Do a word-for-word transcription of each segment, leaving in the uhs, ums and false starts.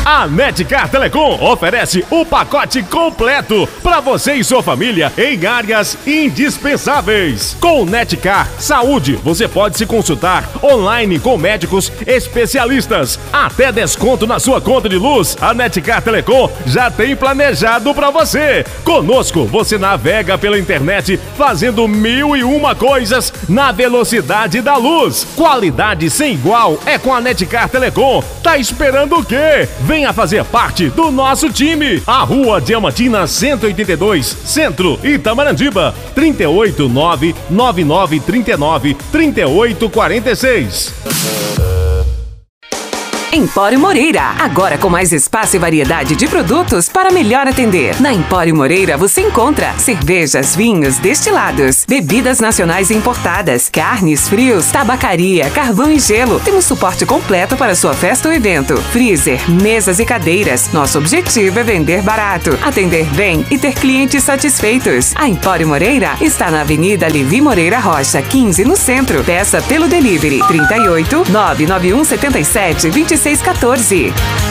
A Netcar Telecom oferece o pacote completo para você e sua família em áreas indispensáveis. Com Netcar Saúde, você pode se consultar online com médicos especialistas. Até desconto na sua conta de luz, a Netcar Telecom já tem planejado para você. Conosco, você navega pela internet fazendo mil e uma coisas na velocidade da luz. Qualidade sem igual é com a Netcar Telecom. Tá esperando o quê? Venha fazer parte do nosso time. A Rua Diamantina cento e oitenta e dois, Centro, Itamarandiba, trinta e oito, nove nove nove trinta e nove, trinta e oito quarenta e seis. Empório Moreira, agora com mais espaço e variedade de produtos para melhor atender. Na Empório Moreira você encontra cervejas, vinhos, destilados, bebidas nacionais e importadas, carnes, frios, tabacaria, carvão e gelo. Temos suporte completo para sua festa ou evento, freezer, mesas e cadeiras. Nosso objetivo é vender barato, atender bem e ter clientes satisfeitos. A Empório Moreira está na Avenida Levi Moreira Rocha, quinze, no centro. Peça pelo delivery trinta e oito, nove nove um sete sete, vinte e seis quatorze.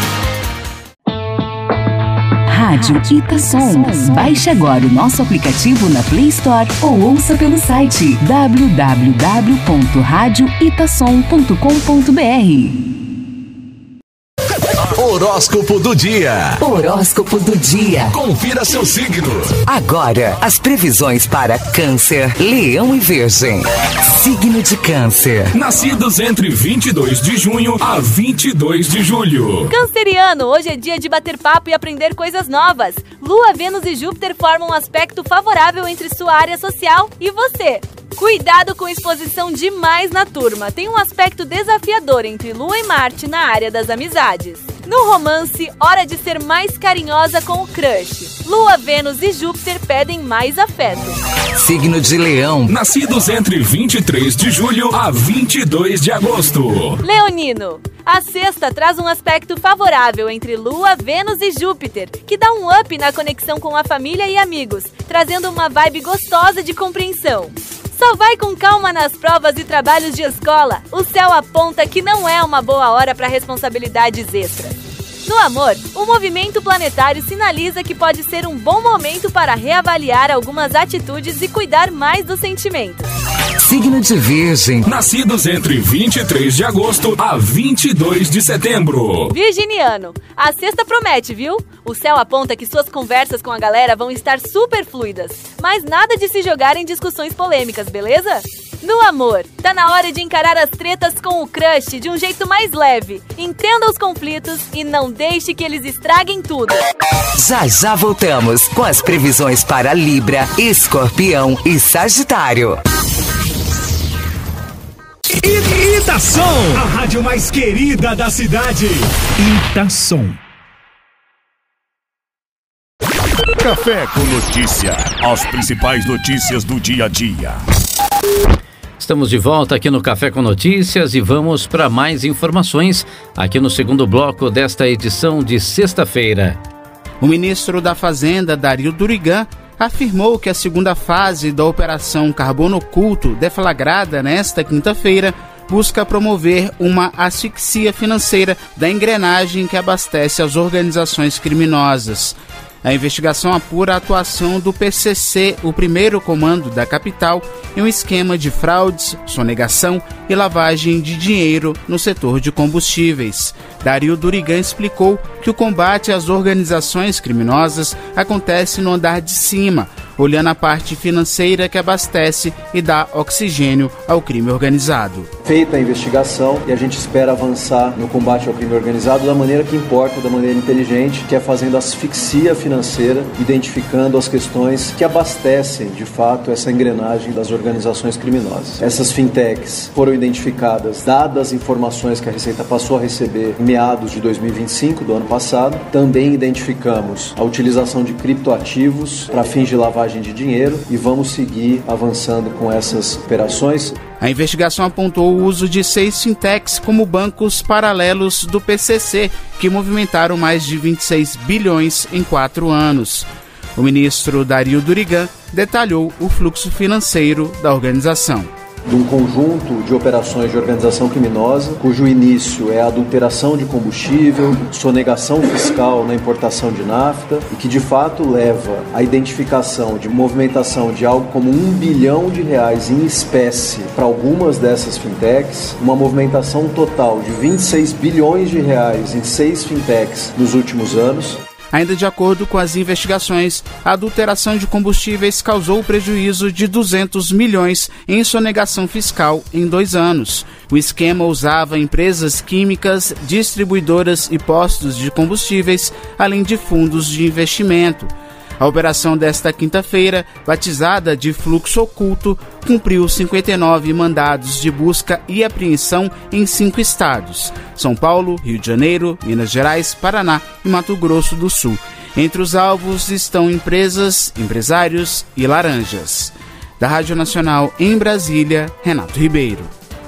Rádio Itasom. Baixe agora o nosso aplicativo na Play Store ou ouça pelo site w w w ponto rádio itasom ponto com ponto b r. Horóscopo do dia. Horóscopo do dia. Confira seu signo. Agora, as previsões para Câncer, Leão e Virgem. Signo de Câncer. Nascidos entre vinte e dois de junho a vinte e dois de julho. Canceriano, hoje é dia de bater papo e aprender coisas novas. Lua, Vênus e Júpiter formam um aspecto favorável entre sua área social e você. Cuidado com exposição demais na turma. Tem um aspecto desafiador entre Lua e Marte na área das amizades. No romance, hora de ser mais carinhosa com o crush. Lua, Vênus e Júpiter pedem mais afeto. Signo de Leão. Nascidos entre vinte e três de julho a vinte e dois de agosto. Leonino, a sexta traz um aspecto favorável entre Lua, Vênus e Júpiter, que dá um up na conexão com a família e amigos, trazendo uma vibe gostosa de compreensão. Só vai com calma nas provas e trabalhos de escola. O céu aponta que não é uma boa hora para responsabilidades extras. No amor, o movimento planetário sinaliza que pode ser um bom momento para reavaliar algumas atitudes e cuidar mais dos sentimentos. Signo de Virgem. Nascidos entre vinte e três de agosto a vinte e dois de setembro. Virginiano, a sexta promete, viu? O céu aponta que suas conversas com a galera vão estar super fluidas, mas nada de se jogar em discussões polêmicas, beleza? No amor, tá na hora de encarar as tretas com o crush de um jeito mais leve. Entenda os conflitos e não deixe que eles estraguem tudo. Já já voltamos com as previsões para Libra, Escorpião e Sagitário. Itasom, a rádio mais querida da cidade. Itasom. Café com Notícia. As principais notícias do dia a dia. Estamos de volta aqui no Café com Notícias e vamos para mais informações aqui no segundo bloco desta edição de sexta-feira. O ministro da Fazenda, Dario Durigan, afirmou que a segunda fase da Operação Carbono Oculto, deflagrada nesta quinta-feira, busca promover uma asfixia financeira da engrenagem que abastece as organizações criminosas. A investigação apura a atuação do P C C, o primeiro comando da capital, em um esquema de fraudes, sonegação e lavagem de dinheiro no setor de combustíveis. Dario Durigan explicou que o combate às organizações criminosas acontece no andar de cima, olhando a parte financeira que abastece e dá oxigênio ao crime organizado. Feita a investigação, e a gente espera avançar no combate ao crime organizado da maneira que importa, da maneira inteligente, que é fazendo asfixia financeira, identificando as questões que abastecem, de fato, essa engrenagem das organizações criminosas. Essas fintechs foram identificadas, dadas as informações que a Receita passou a receber em meados de dois mil e vinte e cinco, do ano passado. Também identificamos a utilização de criptoativos para fins de lavagem de dinheiro e vamos seguir avançando com essas operações. A investigação apontou o uso de seis fintechs como bancos paralelos do P C C, que movimentaram mais de vinte e seis bilhões em quatro anos. O ministro Dario Durigan detalhou o fluxo financeiro da organização. de um conjunto de operações de organização criminosa, cujo início é a adulteração de combustível, sonegação fiscal na importação de nafta e que de fato leva à identificação de movimentação de algo como um bilhão de reais em espécie para algumas dessas fintechs, uma movimentação total de vinte e seis bilhões de reais em seis fintechs nos últimos anos. Ainda de acordo com as investigações, a adulteração de combustíveis causou prejuízo de duzentos milhões em sonegação fiscal em dois anos. O esquema usava empresas químicas, distribuidoras e postos de combustíveis, além de fundos de investimento. A operação desta quinta-feira, batizada de Fluxo Oculto, cumpriu cinquenta e nove mandados de busca e apreensão em cinco estados: São Paulo, Rio de Janeiro, Minas Gerais, Paraná e Mato Grosso do Sul. Entre os alvos estão empresas, empresários e laranjas. Da Rádio Nacional em Brasília, Renato Ribeiro.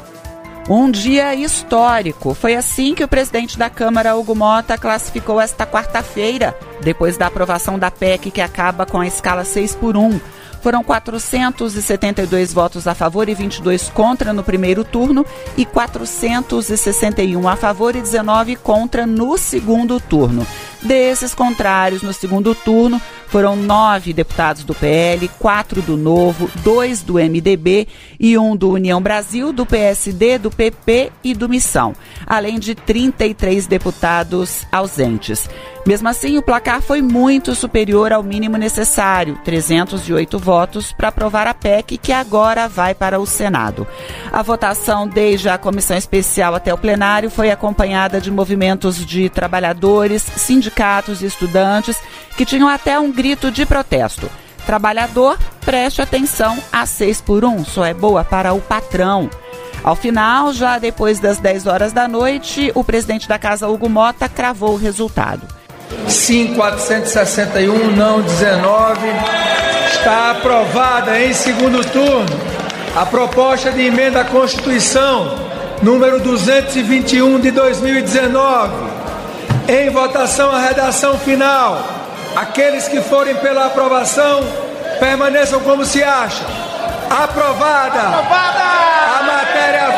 Um dia histórico. Foi assim que o presidente da Câmara, Hugo Mota, classificou esta quarta-feira, depois da aprovação da P E C que acaba com a escala seis por um. Foram quatrocentos e setenta e dois votos a favor e vinte e dois contra no primeiro turno e quatrocentos e sessenta e um a favor e dezenove contra no segundo turno. Desses contrários, no segundo turno, foram nove deputados do P L, quatro do Novo, dois do M D B e um do União Brasil, do P S D, do P P e do Missão, além de trinta e três deputados ausentes. Mesmo assim, o placar foi muito superior ao mínimo necessário, trezentos e oito votos, para aprovar a P E C, que agora vai para o Senado. A votação, desde a comissão especial até o plenário, foi acompanhada de movimentos de trabalhadores, sindicatos e estudantes, que tinham até um grito de protesto: trabalhador, preste atenção, a seis por um só é boa para o patrão. Ao final, já depois das dez horas da noite, o presidente da Casa, Hugo Mota, cravou o resultado. Sim, quatrocentos e sessenta e um, não dezenove. Está aprovada em segundo turno a proposta de emenda à Constituição número duzentos e vinte e um de dois mil e dezenove. Em votação a redação final. Aqueles que forem pela aprovação, permaneçam como se acham. Aprovada! Aprovada! A matéria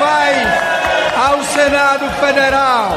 vai ao Senado Federal.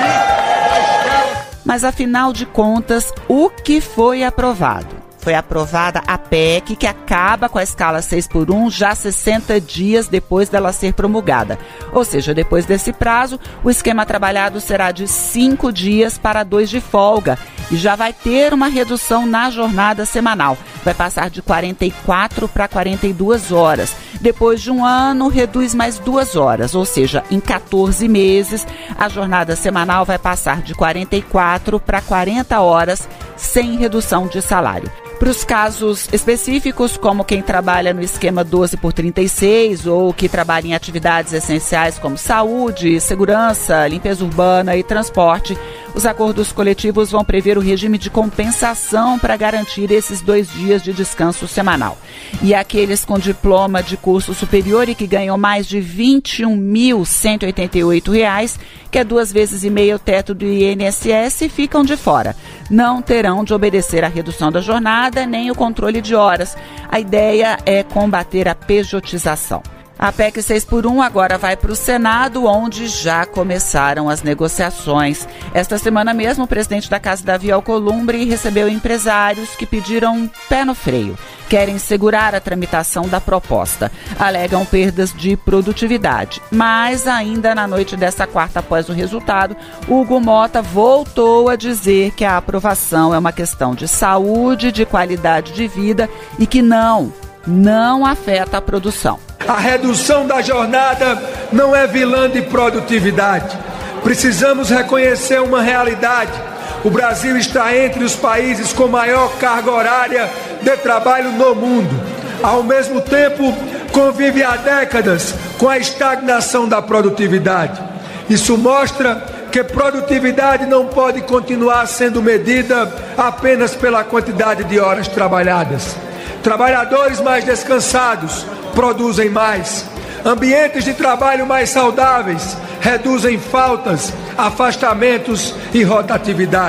Mas, afinal de contas, o que foi aprovado? Foi aprovada a P E C, que acaba com a escala seis por um já sessenta dias depois dela ser promulgada. Ou seja, depois desse prazo, o esquema trabalhado será de cinco dias para dois de folga e já vai ter uma redução na jornada semanal. Vai passar de quarenta e quatro para quarenta e duas horas. Depois de um ano, reduz mais duas horas, ou seja, em quatorze meses, a jornada semanal vai passar de quarenta e quatro para quarenta horas, sem redução de salário. Para os casos específicos, como quem trabalha no esquema doze por trinta e seis ou que trabalha em atividades essenciais como saúde, segurança, limpeza urbana e transporte, os acordos coletivos vão prever o regime de compensação para garantir esses dois dias de descanso semanal. E aqueles com diploma de curso superior e que ganham mais de vinte e um mil cento e oitenta e oito reais, que é duas vezes e meio o teto do I N S S, ficam de fora. Não terão de obedecer à redução da jornada nem o controle de horas. A ideia é combater a pejotização. A P E C seis por um agora vai para o Senado, onde já começaram as negociações. Esta semana mesmo, o presidente da Casa, Davi Alcolumbre, recebeu empresários que pediram um pé no freio. Querem segurar a tramitação da proposta. Alegam perdas de produtividade. Mas ainda na noite dessa quarta, após o resultado, Hugo Mota voltou a dizer que a aprovação é uma questão de saúde, de qualidade de vida e que não, não afeta a produção. A redução da jornada não é vilã de produtividade. Precisamos reconhecer uma realidade. O Brasil está entre os países com maior carga horária de trabalho no mundo. Ao mesmo tempo, convive há décadas com a estagnação da produtividade. Isso mostra que produtividade não pode continuar sendo medida apenas pela quantidade de horas trabalhadas. Trabalhadores mais descansados produzem mais. Ambientes de trabalho mais saudáveis reduzem faltas, afastamentos e rotatividade.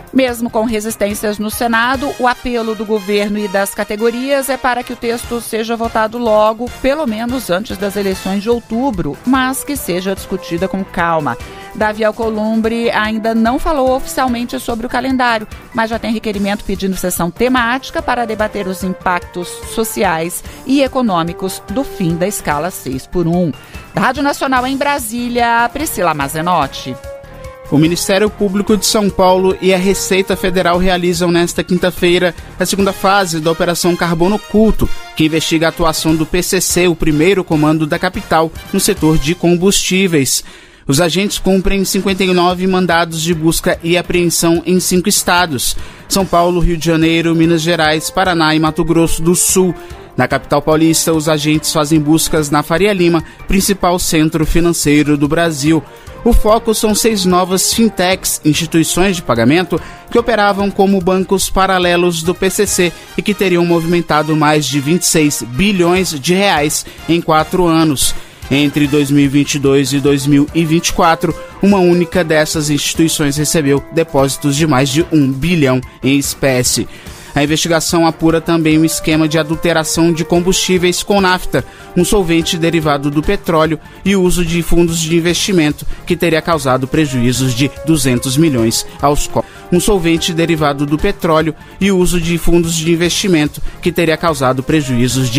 Mesmo com resistências no Senado, o apelo do governo e das categorias é para que o texto seja votado logo, pelo menos antes das eleições de outubro, mas que seja discutida com calma. Davi Alcolumbre ainda não falou oficialmente sobre o calendário, mas já tem requerimento pedindo sessão temática para debater os impactos sociais e econômicos do fim da escala seis por um. Da Rádio Nacional em Brasília, Priscila Mazenotti. O Ministério Público de São Paulo e a Receita Federal realizam nesta quinta-feira a segunda fase da Operação Carbono Oculto, que investiga a atuação do P C C, o primeiro comando da capital, no setor de combustíveis. Os agentes cumprem cinquenta e nove mandados de busca e apreensão em cinco estados: São Paulo, Rio de Janeiro, Minas Gerais, Paraná e Mato Grosso do Sul. Na capital paulista, os agentes fazem buscas na Faria Lima, principal centro financeiro do Brasil. O foco são seis novas fintechs, instituições de pagamento, que operavam como bancos paralelos do P C C e que teriam movimentado mais de vinte e seis bilhões de reais em quatro anos. Entre dois mil e vinte e dois e dois mil e vinte e quatro, uma única dessas instituições recebeu depósitos de mais de um bilhão em espécie. A investigação apura também o esquema de adulteração de combustíveis com nafta, um solvente derivado do petróleo, e o uso de fundos de investimento, que teria causado prejuízos de duzentos milhões aos cofres. Um solvente derivado do petróleo e o uso de fundos de investimento, que teria causado prejuízos de